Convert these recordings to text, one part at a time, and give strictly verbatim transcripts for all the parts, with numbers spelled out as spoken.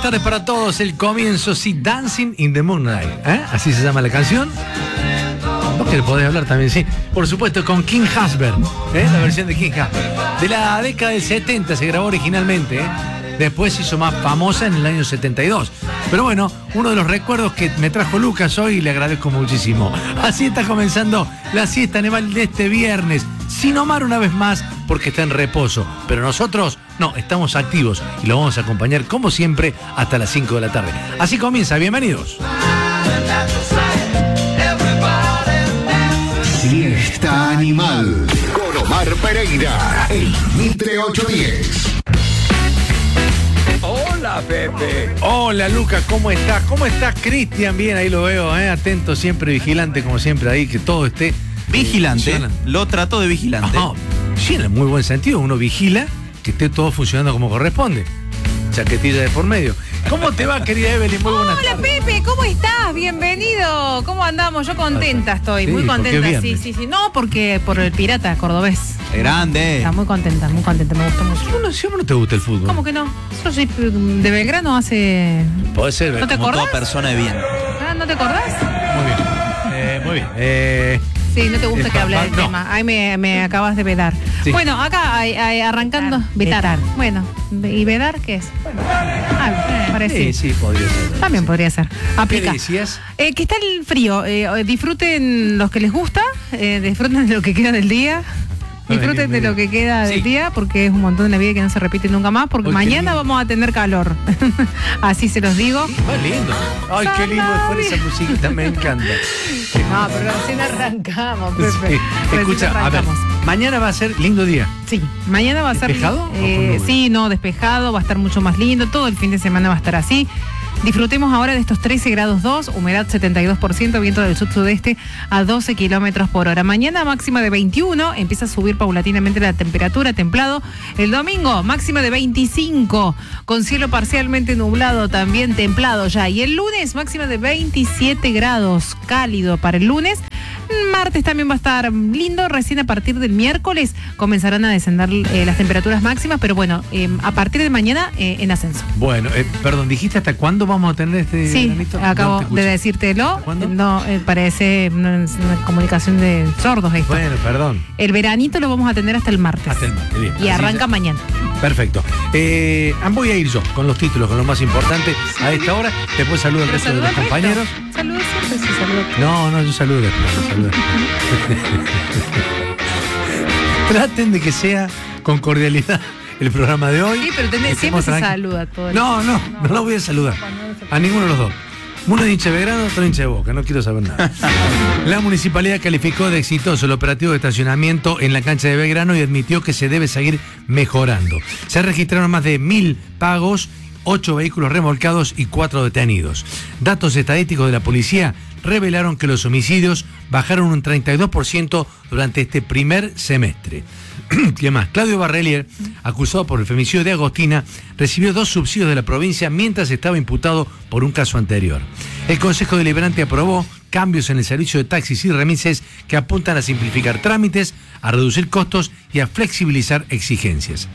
tardes para todos. El comienzo, sí, Dancing in the Moonlight, ¿eh? Así se llama la canción. Vos que le podés hablar también, sí. Por supuesto, con King Husband, ¿eh? La versión de King Husband. De la década del setenta se grabó originalmente, ¿eh? Después se hizo más famosa en el año setenta y dos. Pero bueno, uno de los recuerdos que me trajo Lucas hoy y le agradezco muchísimo. Así está comenzando la siesta animal de este viernes. Sin Omar una vez más, porque está en reposo. Pero nosotros, no, estamos activos y lo vamos a acompañar como siempre hasta las cinco de la tarde. Así comienza, bienvenidos. Siesta Animal con Omar Pereira en Mitre ochocientos diez. Hola, Pepe. Hola, Lucas, ¿cómo estás? ¿Cómo estás, Cristian? Bien, ahí lo veo, ¿eh? Atento, siempre vigilante, como siempre, ahí, que todo esté... Vigilante, eh, lo trato de vigilante. Ajá. Sí, en muy buen sentido, uno vigila que esté todo funcionando como corresponde. Chaquetilla de por medio. ¿Cómo te va, querida Evelyn? Muy buenas Hola, tardes. Pepe, ¿cómo estás? Bienvenido. ¿Cómo andamos? Yo contenta estoy, Sí, muy ¿por qué contenta. Sí, viernes? sí, sí. No, porque por el pirata cordobés. Grande. Está muy contenta, muy contenta, me gustó mucho. No, no, si a vos no te gusta el fútbol. ¿Cómo que no? Yo soy de Belgrano hace... Puede ser, ¿No te Como acordás? toda persona de bien. Ah, ¿no te acordás? Muy bien. Eh, muy bien. Eh, Sí, no te gusta Eh, que hable pa- del no. tema. Ahí me, me acabas de vedar. Sí. Bueno, acá ay, ay, arrancando. Vetar. Vetar. Bueno, ¿y vedar qué es? Algo parecido. sí, sí, podría ser. También podría ser. ¿Qué Aplica. decías? Eh, que está el frío. Eh, disfruten los que les gusta, eh, disfruten de lo que queda del día. Disfruten de lo que queda del Sí. día, porque es un montón de la vida que no se repite nunca más, porque Ay, qué mañana lindo. vamos a tener calor. Así se los digo. Va lindo. Ay, qué lindo fue esa musiquita, me encanta. No, pero recién arrancamos, Pepe. Sí. Recién Escucha, a ver, arrancamos. mañana va a ser lindo día. Sí, mañana va a ser... ¿Despejado o con eh, nubes? sí, no, despejado, va a estar mucho más lindo, todo el fin de semana va a estar así. Disfrutemos ahora de estos trece grados dos, humedad setenta y dos por ciento, viento del sud-sudeste a doce kilómetros por hora. Mañana máxima de veintiuno, empieza a subir paulatinamente la temperatura, templado. El domingo máxima de veinticinco, con cielo parcialmente nublado, también templado ya. Y el lunes máxima de veintisiete grados, cálido para el lunes. Martes también va a estar lindo, recién a partir del miércoles comenzarán a descender eh, las temperaturas máximas, pero bueno, eh, a partir de mañana eh, en ascenso. Bueno, eh, perdón, ¿dijiste hasta cuándo vamos a tener este Sí, veranito? acabo No te escuché. de decírtelo. ¿Hasta cuándo? No, eh, parece una, una comunicación de sordos esto. Bueno, perdón. El veranito lo vamos a tener hasta el martes. Hasta el martes, bien. Y Así arranca ya- mañana. Perfecto. Eh, voy a ir yo con los títulos, con lo más importante a esta hora. Después saludo al resto de los compañeros. Saludos siempre, sí, saludos. No, no, yo saludo después. yo saludo después. Traten de que sea con cordialidad el programa de hoy. Sí, pero tenés, Estemos siempre se tranqui- saluda todo el- No, no, no lo voy a saludar. A ninguno de los dos. Uno es hincha de Belgrano, otro hincha de Boca, no quiero saber nada. La municipalidad calificó de exitoso el operativo de estacionamiento en la cancha de Belgrano y admitió que se debe seguir mejorando. Se registraron más de mil pagos, ocho vehículos remolcados y cuatro detenidos. Datos estadísticos de la policía revelaron que los homicidios bajaron un treinta y dos por ciento durante este primer semestre. ¿Qué más? Claudio Barrelier, acusado por el femicidio de Agostina, recibió dos subsidios de la provincia mientras estaba imputado por un caso anterior. El Consejo Deliberante aprobó cambios en el servicio de taxis y remises que apuntan a simplificar trámites, a reducir costos y a flexibilizar exigencias.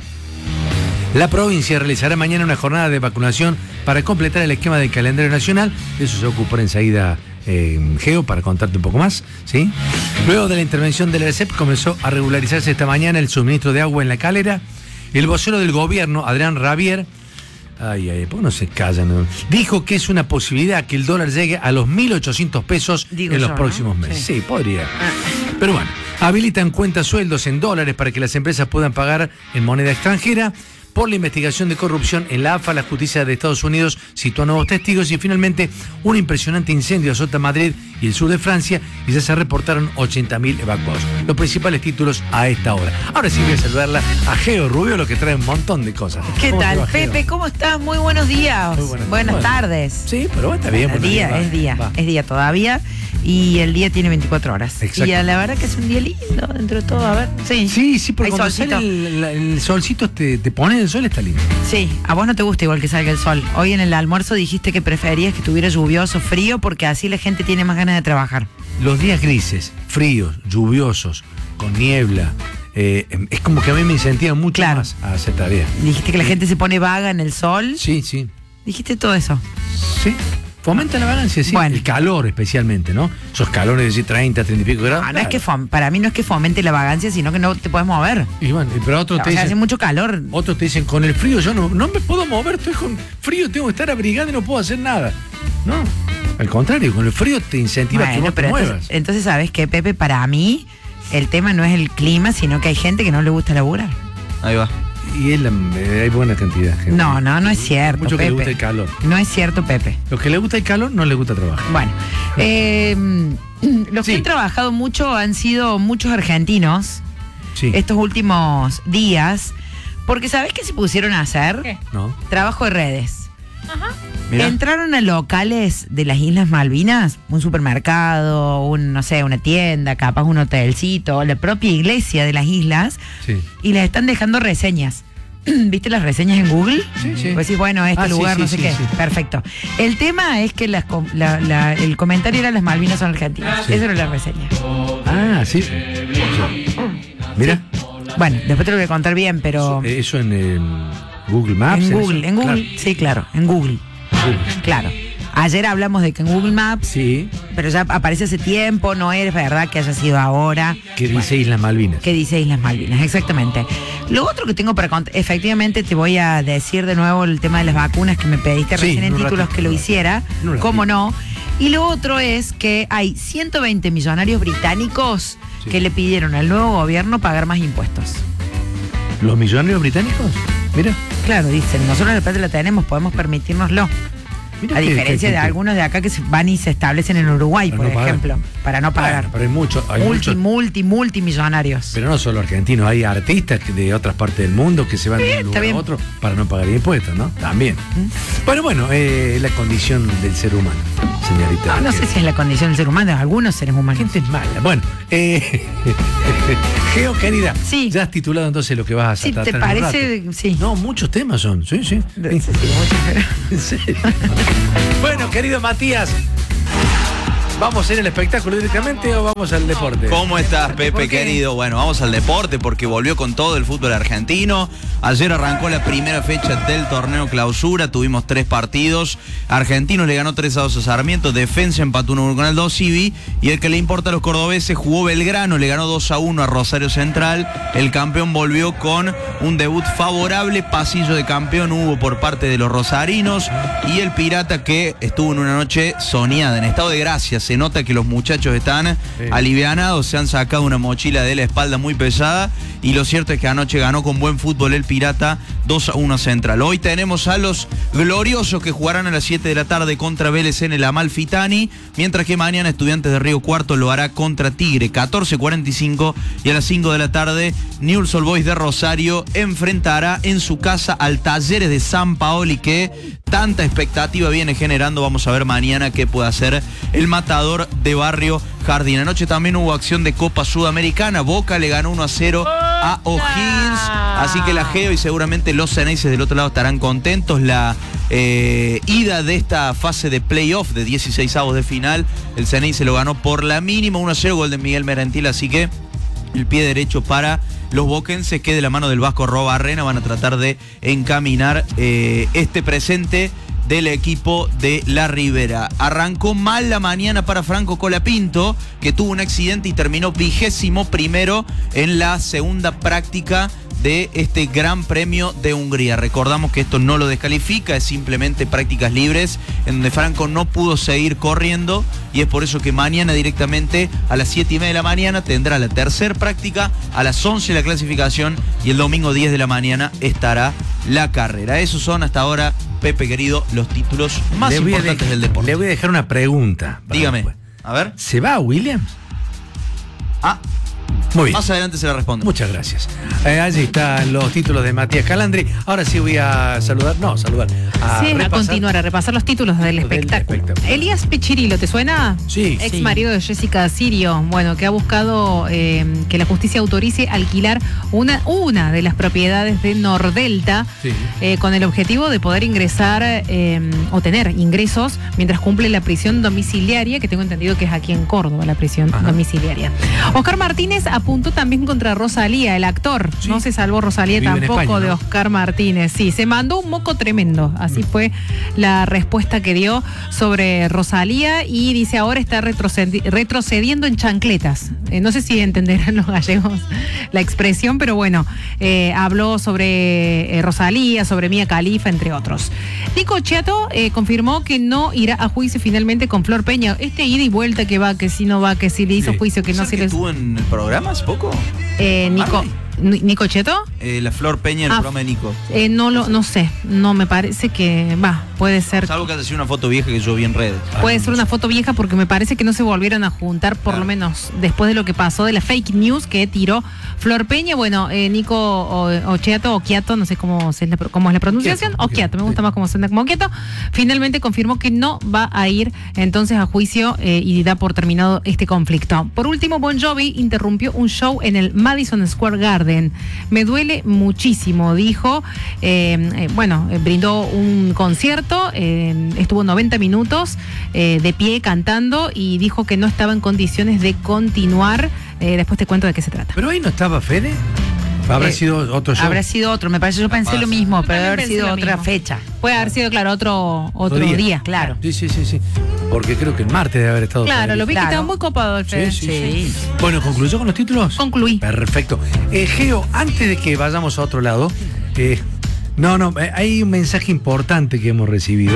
La provincia realizará mañana una jornada de vacunación para completar el esquema del calendario nacional. De eso se ocupará enseguida eh, Geo para contarte un poco más, ¿sí? Luego de la intervención del E R C E P comenzó a regularizarse esta mañana el suministro de agua en La Calera. El vocero del gobierno, Adrián Rabier, ay, ay, ¿por qué no se callan? no? Dijo que es una posibilidad que el dólar llegue a los mil ochocientos pesos Digo en los yo, próximos ¿no? meses. Sí. Sí, podría. Pero bueno, habilitan cuentas sueldos en dólares para que las empresas puedan pagar en moneda extranjera. Por la investigación de corrupción en la A F A, la justicia de Estados Unidos citó a nuevos testigos y finalmente un impresionante incendio azota Madrid y el sur de Francia y ya se reportaron ochenta mil evacuados. Los principales títulos a esta hora. Ahora sí voy a saludarla a Geo Rubio, lo que trae un montón de cosas. ¿Qué ¿Cómo te tal, va, Geo? Pepe? ¿Cómo estás? Muy buenos días. Muy buenas- buenas bueno. tardes. Sí, pero bueno, está bien. Es bueno, día, va, es día, va. es día todavía. Y el día tiene veinticuatro horas. Exacto. Y a la verdad que es un día lindo dentro de todo. A ver, sí. Sí, sí, porque Hay cuando solcito. sale el, la- el solcito, te, te pone el sol, está lindo. Sí, a vos no te gusta igual que salga el sol. Hoy en el almuerzo dijiste que preferías que estuviera lluvioso, frío, porque así la gente tiene más ganas de trabajar. Los días grises, fríos, lluviosos, con niebla, eh, es como que a mí me incentivan mucho Claro. más a hacer tarea. Dijiste que la gente se pone vaga en el sol. Sí, sí. Dijiste todo eso. Sí. Fomenta la vagancia, sí. Bueno. El calor especialmente, ¿no? Esos calores de decir treinta, treinta y pico grados. No, no claro. es que fom- para mí no es que fomente la vagancia, sino que no te puedes mover. Y bueno, pero otros O te sea, hace dicen, mucho calor. otros te dicen, con el frío yo no, no me puedo mover, estoy con frío, tengo que estar abrigado y no puedo hacer nada. No, al contrario, con el frío te incentiva a que Bueno, vos te pero muevas. entonces, entonces, ¿sabes qué, Pepe? Para mí, el tema no es el clima, sino que hay gente que no le gusta laburar. Ahí va. Y es la- hay buena cantidad de gente. No, no, no es cierto, Mucho que Pepe. le gusta el calor. No es cierto, Pepe. Los que le gusta el calor no les gusta trabajar. Bueno, eh, los Sí. que han trabajado mucho han sido muchos argentinos Sí. estos últimos días, porque ¿sabes qué se pusieron a hacer? ¿Qué? ¿No? Trabajo de redes. Mirá. Entraron a locales de las Islas Malvinas, un supermercado, un, no sé, una tienda, capaz un hotelcito, la propia iglesia de las islas, Sí. y les están dejando reseñas. ¿Viste las reseñas en Google? Sí, sí. Pues decís, bueno, este Ah, sí, lugar, sí, no sé sí, qué. sí. Perfecto. El tema es que las com- la- la- el comentario era las Malvinas son argentinas. Sí. Esa era la reseña. Ah, sí. Sí. Mira, Bueno, después te lo voy a contar bien, pero eh, eso en eh, Google Maps. en eso? Google, en Google, Claro. sí, claro, en Google, Google. claro. Ayer hablamos de que en Google Maps, Sí, pero ya aparece hace tiempo, no es verdad que haya sido ahora. que dice Islas Malvinas. ¿Qué dice Islas Malvinas? Exactamente. Lo otro que tengo para contar, efectivamente te voy a decir de nuevo el tema de las vacunas que me pediste Sí, recién en un títulos ratito. que lo hiciera, Un ratito. cómo no. Y lo otro es que hay ciento veinte millonarios británicos Sí. que le pidieron al nuevo gobierno pagar más impuestos. ¿Los millonarios británicos? Mira. Claro, dicen, nosotros la plata la tenemos, podemos permitirnoslo. Mira A qué- diferencia qué- de qué- algunos de acá que se van y se establecen en Uruguay, Para por no pagar. ejemplo, para no pagar. Bueno, pero hay muchos. Hay multi, muchos. multi, multimillonarios. Pero no solo argentinos, hay artistas que- de otras partes del mundo que se van de un está lugar bien. a otro para no pagar impuestos, ¿no? También. Pero bueno, eh, es la condición del ser humano, señorita. No, no sé si es la condición del ser humano, de algunos seres La humanos. gente es mala. Bueno, eh, Geo, querida, Sí. ya has titulado entonces lo que vas a Sí, tratar ¿te en un parece? rato. Sí. No, muchos temas son, sí, sí. Sí, sí, mucho, pero- En serio. Bueno, querido Matías, ¿vamos a ir al espectáculo directamente o vamos al deporte? ¿Cómo estás, Pepe, ¿Por qué? querido? Bueno, vamos al deporte porque volvió con todo el fútbol argentino. Ayer arrancó la primera fecha del torneo clausura, tuvimos tres partidos. Argentinos le ganó tres a dos a Sarmiento, Defensa empató uno a uno con el dos Civi, y el que le importa a los cordobeses jugó Belgrano, le ganó dos a uno a Rosario Central. El campeón volvió con un debut favorable, pasillo de campeón hubo por parte de los rosarinos, y el Pirata que estuvo en una noche soñada, en estado de gracia. Se nota que los muchachos están Sí. alivianados, se han sacado una mochila de la espalda muy pesada, y lo cierto es que anoche ganó con buen fútbol el Pirata dos a uno Central. Hoy tenemos a los gloriosos que jugarán a las siete de la tarde contra Vélez en el Amalfitani, mientras que mañana Estudiantes de Río Cuarto lo hará contra Tigre, catorce cuarenta y cinco, y a las cinco de la tarde Newell's Old Boys de Rosario enfrentará en su casa al Talleres de San Paoli, que tanta expectativa viene generando. Vamos a ver mañana qué puede hacer el matador de Barrio Jardín. Anoche también hubo acción de Copa Sudamericana. Boca le ganó uno a cero a O'Higgins. Así que la Geo y seguramente los Ceneices del otro lado estarán contentos. La eh, ida de esta fase de playoff de dieciséis avos de final, el Ceneice lo ganó por la mínima uno a cero, gol de Miguel Merentiel. Así que el pie derecho para los boquenses, que de la mano del Vasco Robarrena van a tratar de encaminar eh, este presente del equipo de La Ribera. Arrancó mal la mañana para Franco Colapinto, que tuvo un accidente y terminó vigésimo primero en la segunda práctica de este Gran Premio de Hungría. Recordamos que esto no lo descalifica, es simplemente prácticas libres, en donde Franco no pudo seguir corriendo, y es por eso que mañana directamente a las siete y media de la mañana tendrá la tercera práctica, a las once la clasificación, y el domingo diez de la mañana estará la carrera. Esos son hasta ahora, Pepe querido, los títulos más Le voy a importantes de- del deporte. Le voy a dejar una pregunta. para Dígame, después. a ver. ¿Se va a Williams? Ah, Muy bien. más adelante se la respondo. Muchas gracias. Eh, allí están los títulos de Matías Calandri. Ahora sí voy a saludar, no, saludar. A Sí, a repasar. continuar, a repasar los títulos del Del espectáculo. espectáculo. Elías Pichirilo, ¿te suena? Sí. Ex Sí. marido de Jessica Sirio, bueno, que ha buscado eh, que la justicia autorice alquilar una, una de las propiedades de Nordelta, Sí. eh, con el objetivo de poder ingresar eh, o tener ingresos mientras cumple la prisión domiciliaria, que tengo entendido que es aquí en Córdoba, la prisión Ajá. domiciliaria. Oscar Martínez apuntó también contra Rosalía, el actor. Sí. No se salvó Rosalía Vive en tampoco España, de ¿no? Oscar Martínez. Sí, se mandó un moco tremendo. Así fue la respuesta que dio sobre Rosalía y dice ahora está retrocedi- retrocediendo en chancletas. Eh, no sé si entenderán los gallegos la expresión, pero bueno, eh, habló sobre eh, Rosalía, sobre Mía Khalifa, entre otros. Nico Chiato eh, confirmó que no irá a juicio finalmente con Flor Peña. Este ida y vuelta que va, que si no va, que si le hizo Sí. juicio, que no ¿Sabes se que le... estuvo en el programa hace poco? Eh, Nico, Marley. Ni- ¿Nico Cheto? Eh, la Flor Peña, el Ah, programa de Nico. Eh, no lo, no sé, no me parece que va, puede ser. Salvo que haya sido una foto vieja que yo vi en redes. Puede ser una foto vieja porque me parece que no se volvieron a juntar, por Claro. lo menos después de lo que pasó de la fake news que tiró Flor Peña. Bueno, eh, Nico o, Ochiato o Quiato, no sé cómo, se es la, cómo es la pronunciación, Quiato, o Quiato, me gusta sí. más cómo suena como Quiato. Finalmente confirmó que no va a ir entonces a juicio eh, y da por terminado este conflicto. Por último, Bon Jovi interrumpió un show en el Madison Square Garden. Me duele muchísimo, dijo. Eh, eh, bueno, eh, brindó un concierto, eh, estuvo noventa minutos eh, de pie cantando y dijo que no estaba en condiciones de continuar. Eh, después te cuento de qué se trata. Pero ahí no estaba Fede. Habrá Eh, sido otro show. Habrá sido otro, me parece, yo pensé Capaz. lo mismo, Yo pero debe también haber pensé sido lo otra mismo. fecha. Puede haber sido, claro, otro, otro día. día. Claro. Sí, sí, sí, sí. Porque creo que el martes debe haber estado. Claro, Fede. lo vi que Claro. estaba muy copado el Fede. Sí, Sí. Bueno, ¿concluyó con los títulos? Concluí. Perfecto. Eh, Geo, antes de que vayamos a otro lado, eh, no, no, eh, hay un mensaje importante que hemos recibido.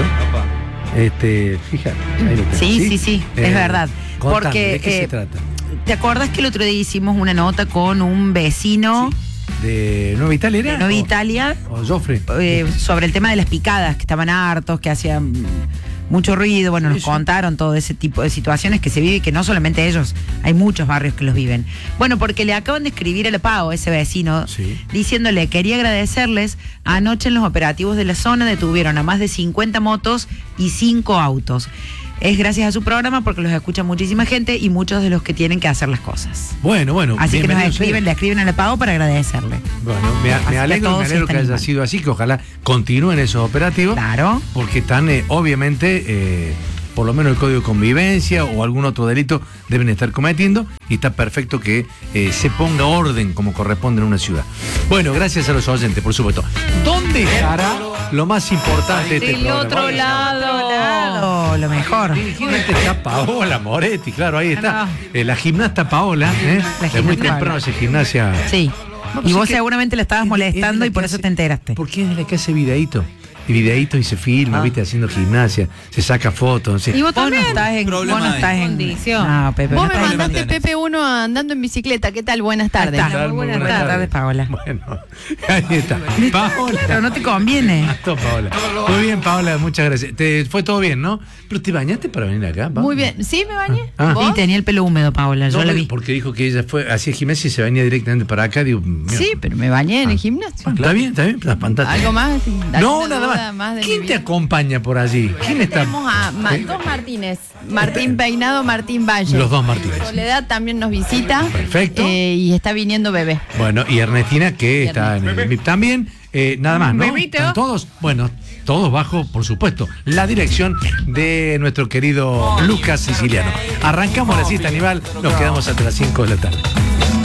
Este, fíjate. ahí lo tenés, Sí, sí, sí, es verdad. contame, Porque, ¿de qué eh, se trata? ¿Te acuerdas que el otro día hicimos una nota con un vecino ¿De Nueva Italia era? de Nueva O- Italia O Joffre. eh, sobre el tema de las picadas, que estaban hartos, que hacían mucho ruido? Bueno, Sí, nos sí. contaron todo ese tipo de situaciones que se vive y que no solamente ellos, hay muchos barrios que los viven. Bueno, porque le acaban de escribir a Pau, ese vecino, Sí. diciéndole, quería agradecerles, anoche en los operativos de la zona detuvieron a más de cincuenta motos y cinco autos. Es gracias a su programa porque los escucha muchísima gente y muchos de los que tienen que hacer las cosas. Bueno, bueno. Así que nos bienvenido escriben, sea. le escriben a la Pau para agradecerle. Bueno, me, Así me que alegro, todos me alegro se que están haya animando. sido así, que ojalá continúen esos operativos. Claro. Porque están, eh, obviamente, eh, por lo menos el código de convivencia o algún otro delito deben estar cometiendo y está perfecto que eh, se ponga orden como corresponde en una ciudad. Bueno, gracias a los oyentes, por supuesto. ¿Dónde estará lo más importante de este Del programa? otro lado. Claro, lo mejor. Dirigente está Paola Moretti, claro, ahí está. No. Eh, la gimnasta Paola, ¿eh? La Es muy gimnasta temprano Paola. hace gimnasia. Sí. No, Y pues vos es que- seguramente la estabas es de- molestando es de la y por que eso hace- te enteraste. Porque es de la que hace videíto. Y videíto y se filma, Ah. viste, haciendo gimnasia, se saca fotos. sí. Y vos Vos no también. estás en, Problema vos no hay. estás en Condición. No, Pepe, Vos no me estás en- mandaste tenés. Pepe uno andando en bicicleta. ¿Qué tal? Buenas tardes. Ahí está. Tal, Muy buenas Buenas tardes, Paola. Bueno, ahí está. Paola. Pero no te conviene. Listo, Paola. Muy bien, Paola, muchas gracias. Te, fue todo bien, ¿no? Pero te bañaste para venir acá, Paola? Muy bien. ¿Sí me bañé? Ah. ¿Vos? Sí, tenía el pelo húmedo, Paola, yo No, la vi. porque dijo que ella fue, hacía gimnasia y se venía directamente para acá. Digo, mira. Sí, pero me bañé en Ah. el gimnasio. Bueno, está bien, está bien, está fantástico. ¿Algo más? No, ¿Alguna nada duda más. de ¿Quién mi te vida? acompaña por allí? ¿Quién está? Tenemos a Ma- ¿Eh? dos Martínez. Martín Peinado, Martín Valle. Los dos Martínez. Soledad también nos visita. Perfecto. Eh, y está viniendo bebé. Bueno, y Ernestina, que Y está en el M I P también. Eh, nada más, ¿no? Bebito. ¿Están todos? Bueno, todos bajo, por supuesto, la dirección de nuestro querido Lucas Siciliano. Arrancamos la siesta, Aníbal. Nos quedamos hasta las cinco de la tarde.